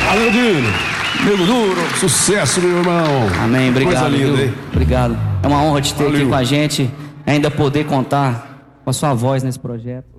Valeu, Dino. Nego Duro, sucesso, meu irmão. Amém, obrigado. Coisa linda, hein? Obrigado. É uma honra te ter Valeu. aqui com a gente, ainda poder contar com a sua voz nesse projeto.